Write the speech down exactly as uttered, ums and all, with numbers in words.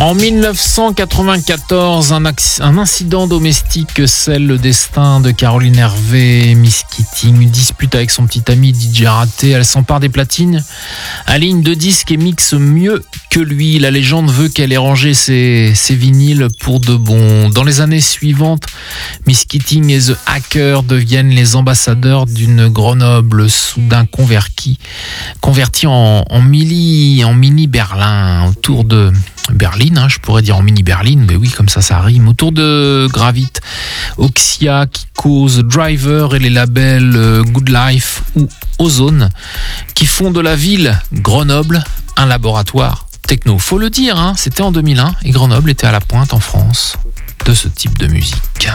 En dix-neuf cent quatre-vingt-quatorze, un, acc- un incident domestique scelle le destin de Caroline Hervé. Miss Keating, une dispute avec son petit ami D J raté. Elle s'empare des platines, aligne deux disques et mixe mieux que lui. La légende veut qu'elle ait rangé ses, ses vinyles pour de bon. Dans les années suivantes, Miss Keating et The Hacker deviennent les ambassadeurs d'une Grenoble soudain convertie, convertie en, en mini, en mini Berlin, autour de Berlin, hein, je pourrais dire en mini Berlin, mais oui, comme ça, ça rime. Autour de gravite Oxia, Kiko, The Driver et les labels Good Life ou Ozone qui font de la ville Grenoble un laboratoire techno. Faut le dire, hein, c'était en deux mille un et Grenoble était à la pointe en France de ce type de musique.